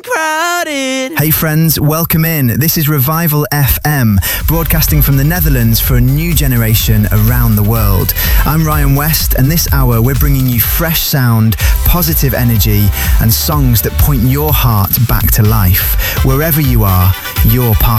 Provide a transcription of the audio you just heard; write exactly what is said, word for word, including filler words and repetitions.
crowded. Hey friends, welcome in. This is Revival F M, broadcasting from the Netherlands for a new generation around the world. I'm Ryan West, and this hour we're bringing you fresh sound, positive energy, and songs that point your heart back to life. Wherever you are, you're part